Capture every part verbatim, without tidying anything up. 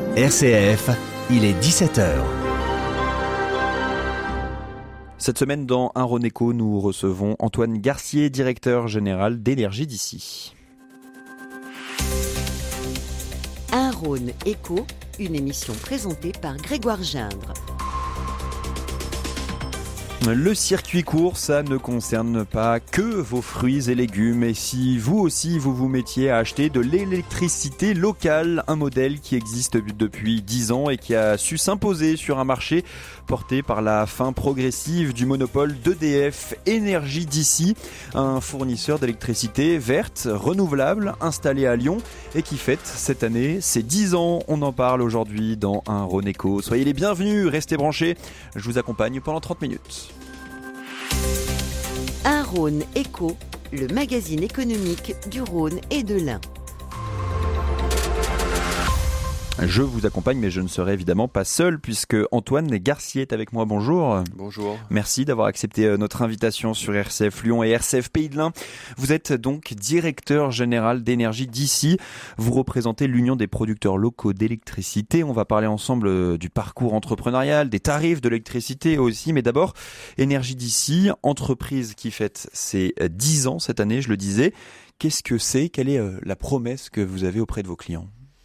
R C F, il est dix-sept heures. Cette semaine, dans Un Rhône Éco, nous recevons Antoine Garcier, directeur général d'Énergie d'ici. Un Rhône Éco, une émission présentée par Grégoire Gindre. Le circuit court, ça ne concerne pas que vos fruits et légumes. Et si vous aussi, vous vous mettiez à acheter de l'électricité locale, un modèle qui existe depuis dix ans et qui a su s'imposer sur un marché porté par la fin progressive du monopole d'E D F Énergie d'ici, un fournisseur d'électricité verte, renouvelable, installé à Lyon et qui fête cette année ses dix ans. On en parle aujourd'hui dans Un Rhône Éco. Soyez les bienvenus, restez branchés. Je vous accompagne pendant trente minutes. Un Rhône Éco, le magazine économique du Rhône et de l'Ain. Je vous accompagne, mais je ne serai évidemment pas seul puisque Antoine Garcier est avec moi. Bonjour. Bonjour. Merci d'avoir accepté notre invitation sur R C F Lyon et R C F Pays de l'Ain. Vous êtes donc directeur général d'Énergie d'ici. Vous représentez l'Union des producteurs locaux d'électricité. On va parler ensemble du parcours entrepreneurial, des tarifs de l'électricité aussi. Mais d'abord, Énergie d'ici, entreprise qui fête ses dix ans cette année, je le disais. Qu'est-ce que c'est ? Quelle est la promesse que vous avez auprès de vos clients ?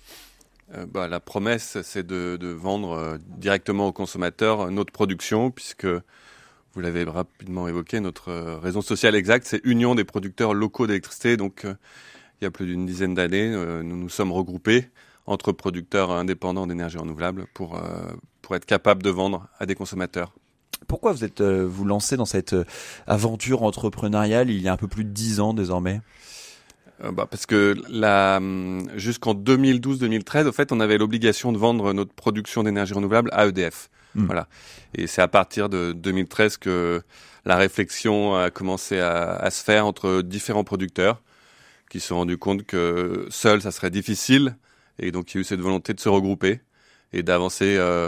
Euh, bah, la promesse, c'est de, de vendre euh, directement aux consommateurs notre production, puisque, vous l'avez rapidement évoqué, notre euh, raison sociale exacte, c'est Union des producteurs locaux d'électricité. Donc, euh, il y a plus d'une dizaine d'années, euh, nous nous sommes regroupés entre producteurs indépendants d'énergie renouvelable pour, euh, pour être capables de vendre à des consommateurs. Pourquoi vous êtes euh, vous lancez dans cette euh, aventure entrepreneuriale il y a un peu plus de dix ans désormais ? Euh, bah, parce que la, jusqu'en deux mille douze deux mille treize, au fait, on avait l'obligation de vendre notre production d'énergie renouvelable à E D F. Mmh. Voilà. Et c'est à partir de deux mille treize que la réflexion a commencé à, à se faire entre différents producteurs qui se sont rendus compte que seul, ça serait difficile. Et donc, il y a eu cette volonté de se regrouper et d'avancer euh,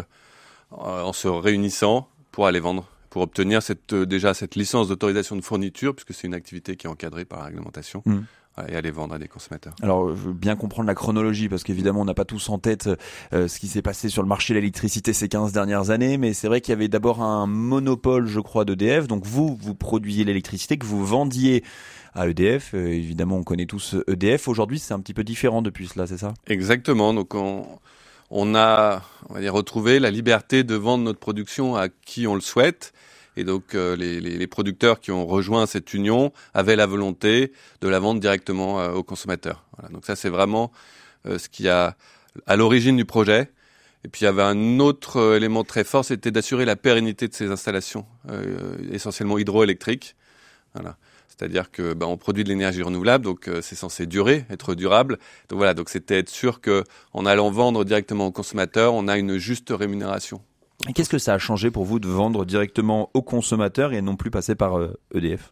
en se réunissant pour aller vendre, pour obtenir cette, déjà cette licence d'autorisation de fourniture, puisque c'est une activité qui est encadrée par la réglementation. Mmh. Et aller vendre à des consommateurs. Alors, je veux bien comprendre la chronologie, parce qu'évidemment, on n'a pas tous en tête euh, ce qui s'est passé sur le marché de l'électricité ces quinze dernières années, mais c'est vrai qu'il y avait d'abord un monopole, je crois, d'E D F. Donc vous, vous produisiez l'électricité que vous vendiez à E D F. Euh, évidemment, on connaît tous E D F. Aujourd'hui, c'est un petit peu différent depuis cela, c'est ça ? Exactement. Donc, on, on a, on va dire, retrouvé la liberté de vendre notre production à qui on le souhaite. Et donc, euh, les, les, les producteurs qui ont rejoint cette union avaient la volonté de la vendre directement euh, aux consommateurs. Voilà. Donc ça, c'est vraiment euh, ce qui a à l'origine du projet. Et puis, il y avait un autre euh, élément très fort, c'était d'assurer la pérennité de ces installations, euh, essentiellement hydroélectriques. Voilà. C'est-à-dire que bah, on produit de l'énergie renouvelable, donc euh, c'est censé durer, être durable. Donc voilà, donc c'était être sûr que en allant vendre directement aux consommateurs, on a une juste rémunération. Et qu'est-ce que ça a changé pour vous de vendre directement aux consommateurs et non plus passer par euh, E D F ?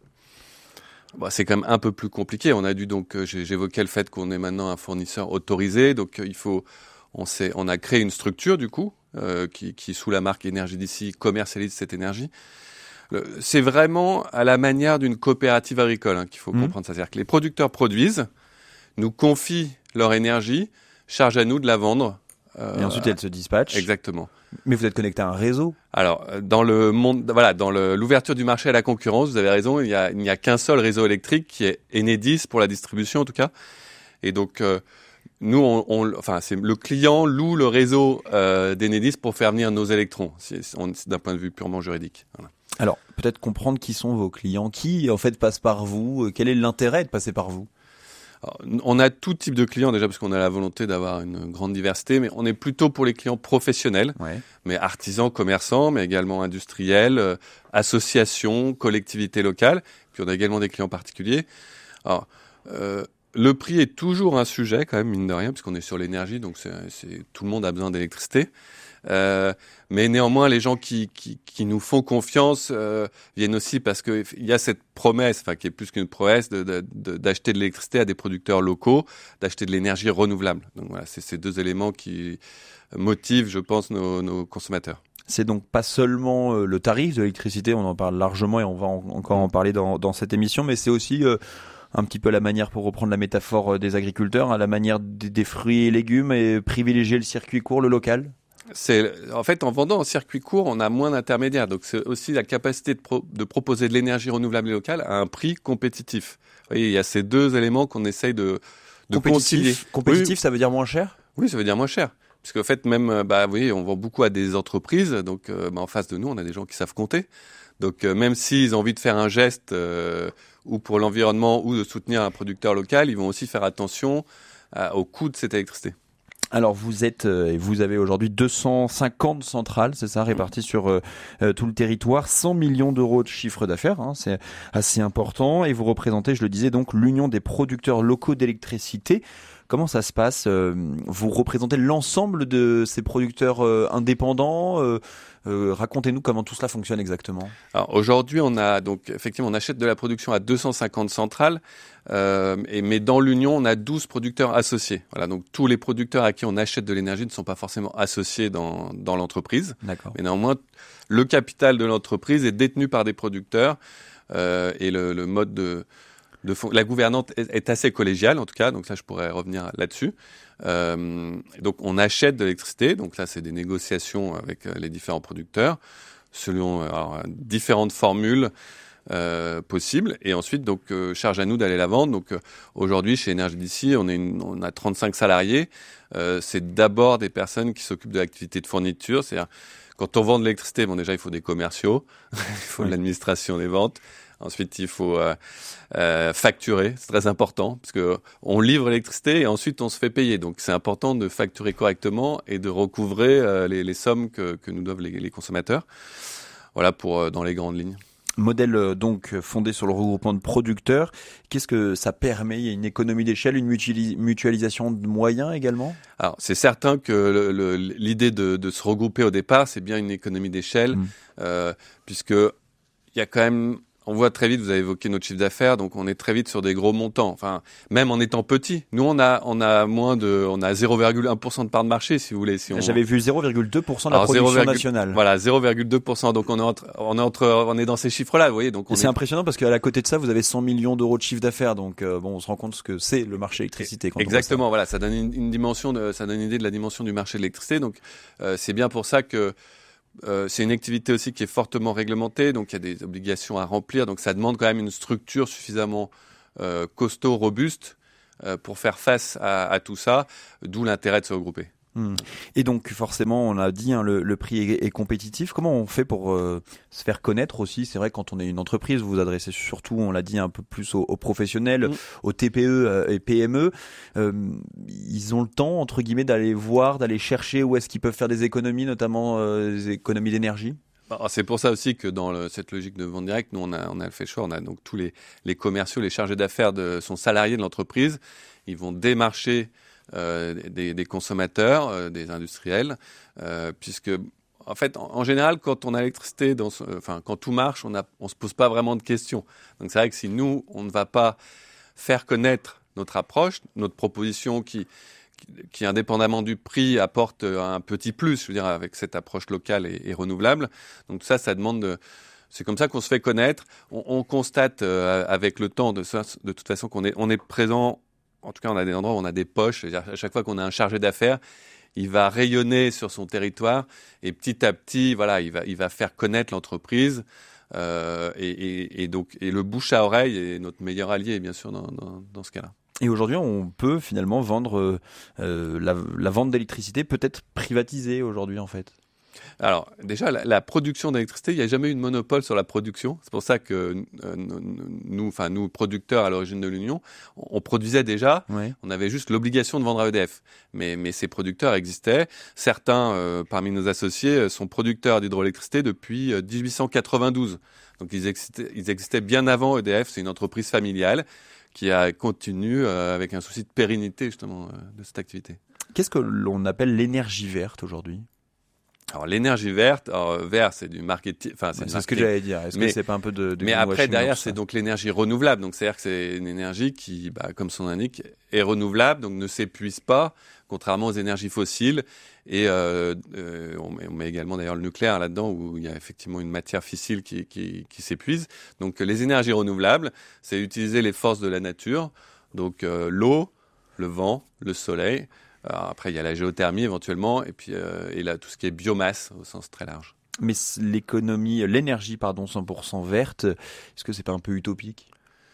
Bah, c'est quand même un peu plus compliqué. On a dû donc, euh, j'évoquais le fait qu'on est maintenant un fournisseur autorisé, donc euh, il faut, on s'est, on a créé une structure du coup euh, qui, qui sous la marque Énergie d'ici commercialise cette énergie. Le, c'est vraiment à la manière d'une coopérative agricole hein, qu'il faut mmh. comprendre ça. C'est-à-dire que les producteurs produisent, nous confient leur énergie, charge à nous de la vendre. Euh, et ensuite, elle se dispatche. Exactement. Mais vous êtes connecté à un réseau ? Alors, dans le monde, voilà, dans le, l'ouverture du marché à la concurrence, vous avez raison, il y a, il n'y a qu'un seul réseau électrique qui est Enedis pour la distribution en tout cas. Et donc, euh, nous, on, on, enfin, c'est le client loue le réseau euh, d'Enedis pour faire venir nos électrons. C'est, c'est d'un point de vue purement juridique. Voilà. Alors, peut-être comprendre qui sont vos clients, qui en fait passent par vous. Quel est l'intérêt de passer par vous ? Alors, on a tout type de clients déjà parce qu'on a la volonté d'avoir une grande diversité, mais on est plutôt pour les clients professionnels, ouais. mais artisans, commerçants, mais également industriels, euh, associations, collectivités locales. Puis on a également des clients particuliers. Alors, euh, le prix est toujours un sujet quand même, mine de rien, puisqu'on est sur l'énergie, donc c'est, c'est, tout le monde a besoin d'électricité. Euh, mais néanmoins, les gens qui, qui, qui nous font confiance euh, viennent aussi parce qu'il y a cette promesse, enfin qui est plus qu'une promesse, de, de, de, d'acheter de l'électricité à des producteurs locaux, d'acheter de l'énergie renouvelable. Donc voilà, c'est ces deux éléments qui motivent, je pense, nos, nos consommateurs. C'est donc pas seulement le tarif de l'électricité, on en parle largement et on va en, encore en parler dans, dans cette émission, mais c'est aussi euh, un petit peu à la manière, pour reprendre la métaphore des agriculteurs, à la manière des, des fruits et légumes, et privilégier le circuit court, le local? C'est, en fait, en vendant en circuit court, on a moins d'intermédiaires. Donc, c'est aussi la capacité de, pro, de proposer de l'énergie renouvelable et locale à un prix compétitif. Vous voyez, il y a ces deux éléments qu'on essaye de, de concilier. Compétitif, oui. Ça veut dire moins cher? Oui, ça veut dire moins cher. Parce qu'en fait, même, bah, vous voyez, on vend beaucoup à des entreprises. Donc, euh, bah, en face de nous, on a des gens qui savent compter. Donc, euh, même s'ils ont envie de faire un geste, euh, ou pour l'environnement, ou de soutenir un producteur local, ils vont aussi faire attention à, au coût de cette électricité. Alors vous êtes, euh, vous avez aujourd'hui deux cent cinquante centrales, c'est ça, réparties sur euh, euh, tout le territoire, cent millions d'euros de chiffre d'affaires, hein, c'est assez important, et vous représentez, je le disais, donc l'Union des producteurs locaux d'électricité. Comment ça se passe? euh, Vous représentez l'ensemble de ces producteurs euh, indépendants euh, euh, Racontez-nous comment tout cela fonctionne exactement. Alors aujourd'hui, on a donc effectivement on achète de la production à deux cent cinquante centrales, euh, et, mais dans l'Union, on a douze producteurs associés. Voilà, donc tous les producteurs à qui on achète de l'énergie ne sont pas forcément associés dans, dans l'entreprise. D'accord. Mais néanmoins, le capital de l'entreprise est détenu par des producteurs, euh, et le, le mode de De fond, la gouvernance est, est assez collégiale, en tout cas, donc ça, je pourrais revenir là-dessus. Euh, donc, on achète de l'électricité, donc là, c'est des négociations avec euh, les différents producteurs, selon alors, différentes formules euh, possibles, et ensuite, donc, euh, charge à nous d'aller la vendre. Donc, euh, aujourd'hui, chez Énergie d'ici, on, est une, on a trente-cinq salariés. Euh, c'est d'abord des personnes qui s'occupent de l'activité de fourniture, c'est-à-dire, quand on vend de l'électricité, bon, déjà, il faut des commerciaux, il faut oui. de l'administration des ventes. Ensuite, il faut euh, euh, facturer, c'est très important, parce que on livre l'électricité et ensuite on se fait payer. Donc, c'est important de facturer correctement et de recouvrer euh, les, les sommes que, que nous doivent les, les consommateurs. Voilà pour euh, dans les grandes lignes. Modèle euh, donc fondé sur le regroupement de producteurs. Qu'est-ce que ça permet? Il y a une économie d'échelle, une mutualis- mutualisation de moyens également? Alors, c'est certain que le, le, l'idée de, de se regrouper au départ, c'est bien une économie d'échelle, mmh. euh, puisque il y a quand même... On voit très vite, vous avez évoqué notre chiffre d'affaires, donc on est très vite sur des gros montants. Enfin, même en étant petit, nous on a on a moins de, on a zéro virgule un pour cent de part de marché, si vous voulez. Si on... J'avais vu zéro virgule deux pour cent de la Alors, production zéro, nationale. Voilà, zéro virgule deux pour cent. Donc on est entre, on est entre, on est dans ces chiffres-là, vous voyez. Donc on Et c'est est... impressionnant parce qu'à la côté de ça, vous avez cent millions d'euros de chiffre d'affaires. Donc euh, bon, on se rend compte ce que c'est le marché électricité. Quand Exactement. On voit voilà, ça. ça donne une, une dimension, de, ça donne une idée de la dimension du marché de l'électricité. Donc euh, c'est bien pour ça que. Euh, c'est une activité aussi qui est fortement réglementée, donc il y a des obligations à remplir, donc ça demande quand même une structure suffisamment euh, costaud, robuste, euh, pour faire face à, à tout ça, d'où l'intérêt de se regrouper. Mmh. Et donc forcément, on a dit, hein, le, le prix est, est compétitif. Comment on fait pour euh, se faire connaître aussi? C'est vrai, quand on est une entreprise, vous vous adressez surtout, on l'a dit, un peu plus aux, aux professionnels, mmh. aux T P E et P M E. Euh, ils ont le temps, entre guillemets, d'aller voir, d'aller chercher où est-ce qu'ils peuvent faire des économies, notamment euh, des économies d'énergie? Alors, c'est pour ça aussi que dans le, cette logique de vente directe, nous on a, on a fait le choix, on a donc tous les, les commerciaux, les chargés d'affaires de, sont salariés de l'entreprise, ils vont démarcher Euh, des, des consommateurs, euh, des industriels, euh, puisque en fait, en, en général, quand on a l'électricité, dans ce, enfin quand tout marche, on a, on se pose pas vraiment de questions. Donc c'est vrai que si nous, on ne va pas faire connaître notre approche, notre proposition qui, qui, qui indépendamment du prix, apporte un petit plus, je veux dire, avec cette approche locale et, et renouvelable. Donc ça, ça demande de C'est comme ça qu'on se fait connaître. On, on constate euh, avec le temps, de, de toute façon, qu'on est, on est présent. En tout cas, on a des endroits où on a des poches. C'est-à-dire, à chaque fois qu'on a un chargé d'affaires, il va rayonner sur son territoire et petit à petit, voilà, il va, il va faire connaître l'entreprise. Euh, et, et, et donc, et le bouche à oreille est notre meilleur allié, bien sûr, dans, dans, dans ce cas-là. Et aujourd'hui, on peut finalement vendre euh, la, la vente d'électricité, peut-être privatisée aujourd'hui, en fait. Alors, déjà, la, la production d'électricité, il n'y a jamais eu de monopole sur la production. C'est pour ça que euh, nous, enfin nous, producteurs à l'origine de l'Union, on, on produisait déjà. Ouais. On avait juste l'obligation de vendre à E D F. Mais, mais ces producteurs existaient. Certains, euh, parmi nos associés, sont producteurs d'hydroélectricité depuis euh, dix-huit cent quatre-vingt-douze. Donc, ils existaient, ils existaient bien avant E D F. C'est une entreprise familiale qui a continué euh, avec un souci de pérennité, justement, euh, de cette activité. Qu'est-ce que l'on appelle l'énergie verte aujourd'hui ? Alors l'énergie verte, alors, vert c'est du marketing, enfin c'est, ouais, du c'est marketing. ce que j'allais dire. Est-ce mais, que c'est pas un peu de, de mais après derrière ça c'est donc l'énergie renouvelable, donc c'est-à-dire que c'est une énergie qui, bah, comme son indique, est renouvelable, donc ne s'épuise pas, contrairement aux énergies fossiles. Et euh, euh, on, met, on met également d'ailleurs le nucléaire là-dedans où il y a effectivement une matière fissile qui, qui, qui s'épuise. Donc les énergies renouvelables, c'est utiliser les forces de la nature, donc euh, l'eau, le vent, le soleil. Alors après, il y a la géothermie éventuellement, et puis euh, et là, tout ce qui est biomasse au sens très large. Mais l'économie, l'énergie, pardon, cent pour cent verte, est-ce que c'est pas un peu utopique ?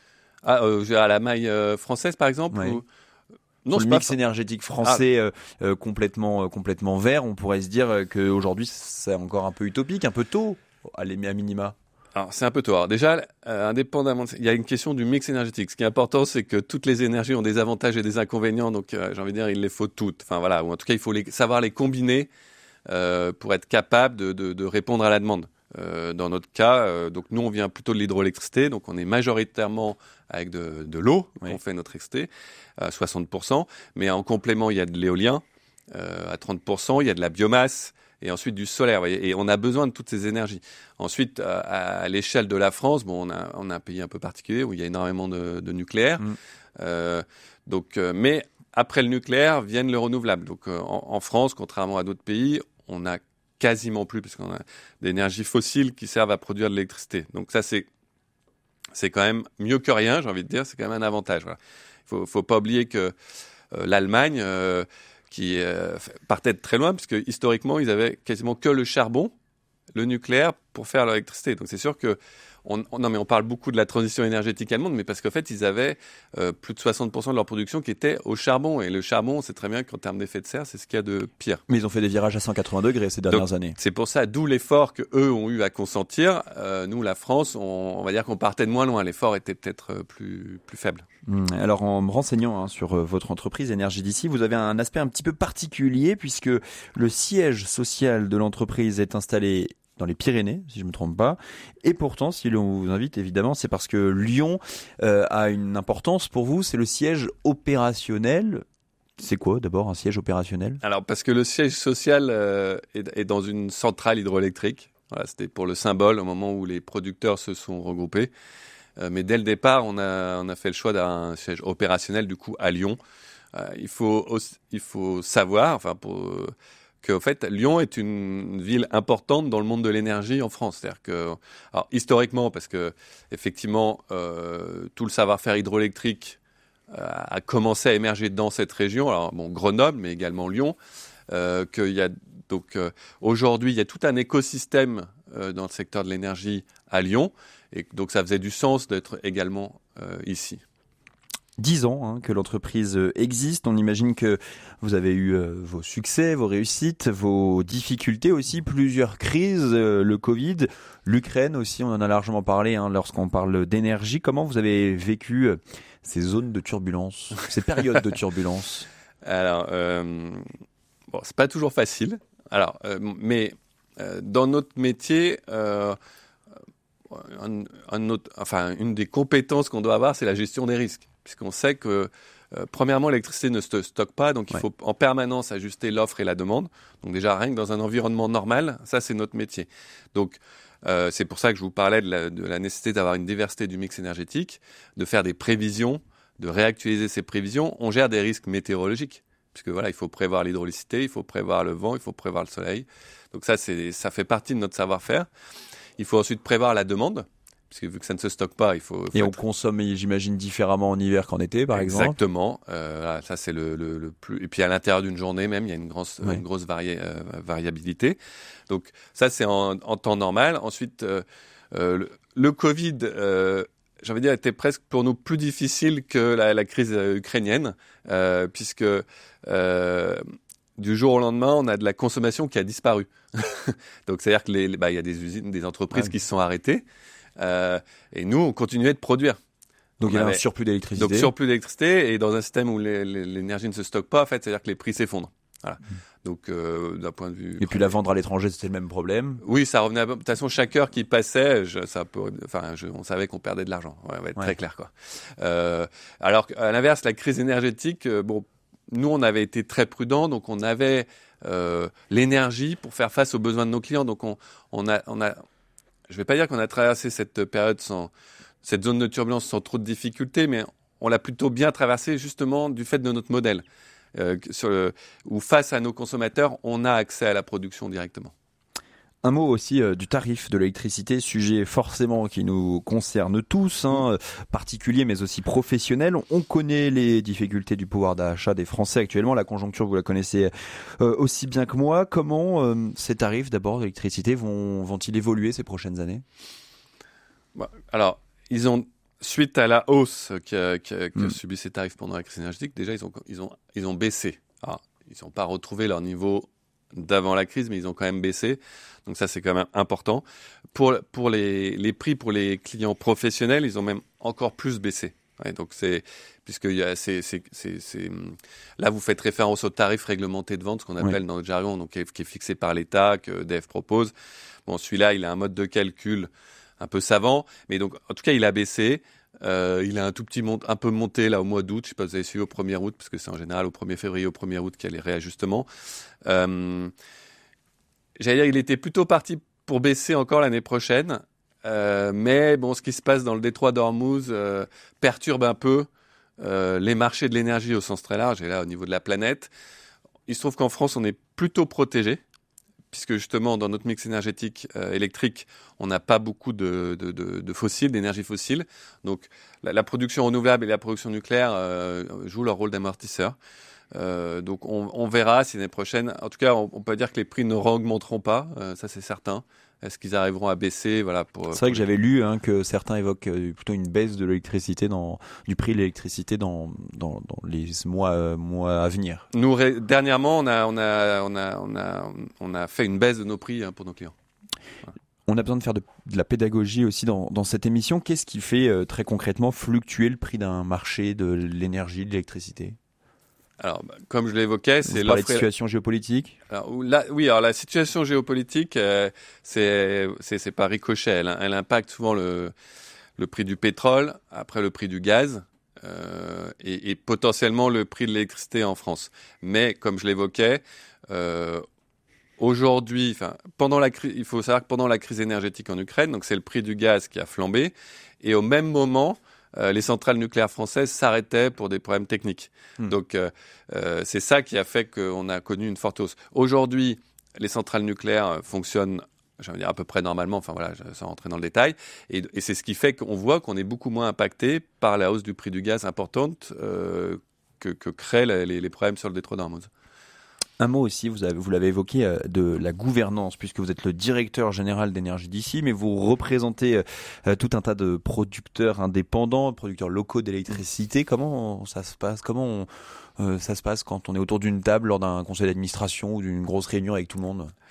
Ah, euh, à la maille euh, française, par exemple ouais. ou... Non, le mix pas... énergétique français ah. euh, euh, complètement, euh, complètement vert, on pourrait se dire euh, qu'aujourd'hui, c'est encore un peu utopique, un peu tôt, à, les, à minima. Alors, c'est un peu tôt. Alors, déjà, euh, indépendamment, de... il y a une question du mix énergétique. Ce qui est important, c'est que toutes les énergies ont des avantages et des inconvénients. Donc, euh, j'ai envie de dire, il les faut toutes. Enfin, voilà. Ou en tout cas, il faut les... savoir les combiner euh, pour être capable de, de, de répondre à la demande. Euh, dans notre cas, euh, donc nous, on vient plutôt de l'hydroélectricité. Donc, on est majoritairement avec de, de l'eau oui. qu'on fait notre électricité, à soixante pour cent. Mais en complément, il y a de l'éolien euh, à trente pour cent. Il y a de la biomasse. Et ensuite du solaire, vous voyez, et on a besoin de toutes ces énergies. Ensuite, à, à l'échelle de la France, bon, on a, on a un pays un peu particulier où il y a énormément de, de nucléaire. Mmh. Euh, donc, euh, mais après le nucléaire viennent le renouvelable. Donc, euh, en, en France, contrairement à d'autres pays, on a quasiment plus, parce qu'on a d'énergies fossiles qui servent à produire de l'électricité. Donc ça, c'est c'est quand même mieux que rien, j'ai envie de dire. C'est quand même un avantage. Voilà. Il faut, faut pas oublier que euh, l'Allemagne euh, qui euh, partait de très loin, puisque historiquement, ils avaient quasiment que le charbon, le nucléaire, pour faire leur électricité. Donc c'est sûr que, on, on, non mais on parle beaucoup de la transition énergétique allemande, mais parce qu'en fait, ils avaient euh, plus de soixante pour cent de leur production qui était au charbon. Et le charbon, on sait très bien qu'en termes d'effet de serre, c'est ce qu'il y a de pire. Mais ils ont fait des virages à cent quatre-vingts degrés ces dernières Donc, années. C'est pour ça, d'où l'effort qu'eux ont eu à consentir. Euh, nous, la France, on, on va dire qu'on partait de moins loin. L'effort était peut-être plus, plus faible. Alors, en me renseignant hein, sur euh, votre entreprise Énergie-D'ici, vous avez un aspect un petit peu particulier puisque le siège social de l'entreprise est installé dans les Pyrénées, si je ne me trompe pas. Et pourtant, si l'on vous invite, évidemment, c'est parce que Lyon euh, a une importance pour vous. C'est le siège opérationnel. C'est quoi, d'abord, un siège opérationnel ? Alors, parce que le siège social euh, est, est dans une centrale hydroélectrique. Voilà, c'était pour le symbole au moment où les producteurs se sont regroupés. Euh, mais dès le départ, on a, on a fait le choix d'un siège opérationnel, du coup, à Lyon. Euh, il faut aussi, il faut savoir, enfin, pour... Euh, qu'en fait, Lyon est une ville importante dans le monde de l'énergie en France. C'est-à-dire que, alors, historiquement, parce que effectivement, euh, tout le savoir-faire hydroélectrique euh, a commencé à émerger dans cette région. Alors, bon, Grenoble, mais également Lyon. Euh, qu'il y a donc euh, aujourd'hui, il y a tout un écosystème euh, dans le secteur de l'énergie à Lyon, et donc ça faisait du sens d'être également euh, ici. Dix ans hein, que l'entreprise existe. On imagine que vous avez eu euh, vos succès, vos réussites, vos difficultés aussi, plusieurs crises, euh, le Covid, l'Ukraine aussi, on en a largement parlé hein, lorsqu'on parle d'énergie. Comment vous avez vécu euh, ces zones de turbulence, ces périodes de turbulence ? Alors, euh, bon, c'est pas toujours facile. Alors, euh, mais euh, dans notre métier, euh, un, un autre, enfin, une des compétences qu'on doit avoir, c'est la gestion des risques. Puisqu'on sait que, euh, premièrement, l'électricité ne se stocke pas, donc il ouais. faut en permanence ajuster l'offre et la demande. Donc déjà, rien que dans un environnement normal, ça, c'est notre métier. Donc, euh, c'est pour ça que je vous parlais de la, de la nécessité d'avoir une diversité du mix énergétique, de faire des prévisions, de réactualiser ces prévisions. On gère des risques météorologiques, puisque voilà, il faut prévoir l'hydraulicité, il faut prévoir le vent, il faut prévoir le soleil. Donc ça, c'est, ça fait partie de notre savoir-faire. Il faut ensuite prévoir la demande. Parce que vu que ça ne se stocke pas, il faut... faut et on être... consomme, j'imagine, différemment en hiver qu'en été, par exemple. Exactement. Euh, ça, c'est le, le, le plus... Et puis, à l'intérieur d'une journée même, il y a une grosse, ouais. une grosse vari... euh, variabilité. Donc, ça, c'est en, en temps normal. Ensuite, euh, euh, le, le Covid, euh, j'ai envie de dire, était presque pour nous plus difficile que la, la crise ukrainienne, euh, puisque... Euh, du jour au lendemain, on a de la consommation qui a disparu. Donc, c'est-à-dire qu'il les, bah, y a des usines, des entreprises ouais. qui se sont arrêtées. Euh, et nous, on continuait de produire. Donc, on il y a avait un surplus d'électricité. Donc, surplus d'électricité. Et dans un système où les, les, l'énergie ne se stocke pas, en fait, c'est-à-dire que les prix s'effondrent. Voilà. Mmh. Donc, euh, d'un point de vue... Et puis, la vendre à l'étranger, c'était le même problème. Oui, ça revenait à... De toute façon, chaque heure qui passait, je, ça peut... enfin, je, on savait qu'on perdait de l'argent. Ouais, on va être ouais. très clair, quoi. Euh, alors, à l'inverse, la crise énergétique, euh, bon, nous, on avait été très prudents. Donc, on avait euh, l'énergie pour faire face aux besoins de nos clients. Donc on, on a, on a, je vais pas dire qu'on a traversé cette période sans, cette zone de turbulence sans trop de difficultés, mais on l'a plutôt bien traversée justement du fait de notre modèle, euh, sur le, où face à nos consommateurs, on a accès à la production directement. Un mot aussi euh, du tarif de l'électricité, sujet forcément qui nous concerne tous, hein, particuliers mais aussi professionnels. On connaît les difficultés du pouvoir d'achat des Français actuellement. La conjoncture, vous la connaissez euh, aussi bien que moi. Comment euh, ces tarifs d'abord de l'électricité vont, vont-ils évoluer ces prochaines années ? Bon, alors, ils ont, suite à la hausse qu'a, qu'a, qu'a mmh. subi ces tarifs pendant la crise énergétique, déjà ils ont, ils ont, ils ont baissé. Alors, ils n'ont pas retrouvé leur niveau d'avant la crise, mais ils ont quand même baissé. Donc ça, c'est quand même important. Pour, pour les, les prix pour les clients professionnels, ils ont même encore plus baissé. Ouais, donc c'est, puisque il y a, c'est, c'est, c'est, c'est, là, vous faites référence au tarif réglementé de vente, ce qu'on appelle oui. dans notre jargon, donc qui est, qui est fixé par l'État, que E D F propose. Bon, celui-là, il a un mode de calcul un peu savant, mais donc, en tout cas, il a baissé. Euh, il a un tout petit mont- un peu monté là au mois d'août. Je sais pas si vous avez suivi au premier août, parce que c'est en général au premier février, au premier août qu'il y a les réajustements. Euh, j'allais dire, il était plutôt parti pour baisser encore l'année prochaine, euh, mais bon, ce qui se passe dans le détroit d'Ormuz euh, perturbe un peu euh, les marchés de l'énergie au sens très large, et là au niveau de la planète. Il se trouve qu'en France, on est plutôt protégé, puisque justement, dans notre mix énergétique euh, électrique, on n'a pas beaucoup de, de, de, de fossiles, d'énergie fossile. Donc, la, la production renouvelable et la production nucléaire euh, jouent leur rôle d'amortisseur. Euh, donc, on, on verra si l'année prochaine... En tout cas, on, on peut dire que les prix ne re-augmenteront pas, euh, ça c'est certain. Est-ce qu'ils arriveront à baisser voilà, pour, C'est vrai pour que j'avais lu hein, que certains évoquent euh, plutôt une baisse de l'électricité dans, du prix de l'électricité dans, dans, dans les mois, euh, mois à venir. Nous, ré- dernièrement, on a, on, a, on, a, on, a, on a fait une baisse de nos prix hein, pour nos clients. Voilà. On a besoin de faire de, de la pédagogie aussi dans, dans cette émission. Qu'est-ce qui fait euh, très concrètement fluctuer le prix d'un marché de l'énergie, de l'électricité ? Alors, bah, comme je l'évoquais, c'est Vous parlez de situation géopolitique. Alors, là, oui, alors la situation géopolitique, euh, c'est, c'est, c'est pas ricochet. Elle, elle impacte souvent le, le prix du pétrole, après le prix du gaz euh, et, et potentiellement le prix de l'électricité en France. Mais comme je l'évoquais, euh, aujourd'hui, enfin, pendant la crise, il faut savoir que pendant la crise énergétique en Ukraine, donc c'est le prix du gaz qui a flambé, et au même moment, Euh, les centrales nucléaires françaises s'arrêtaient pour des problèmes techniques. Mmh. Donc, euh, euh, c'est ça qui a fait qu'on a connu une forte hausse. Aujourd'hui, les centrales nucléaires fonctionnent, j'allais dire à peu près normalement, enfin voilà, sans rentrer dans le détail. Et, et c'est ce qui fait qu'on voit qu'on est beaucoup moins impacté par la hausse du prix du gaz importante euh, que, que créent les, les problèmes sur le détroit d'Ormuz. Un mot aussi, vous, avez, vous l'avez évoqué, euh, de la gouvernance, puisque vous êtes le directeur général d'énergie d'ici, mais vous représentez euh, tout un tas de producteurs indépendants, producteurs locaux d'électricité. Comment ça se passe ? Comment on, euh, ça se passe quand on est autour d'une table lors d'un conseil d'administration ou d'une grosse réunion avec tout le monde ?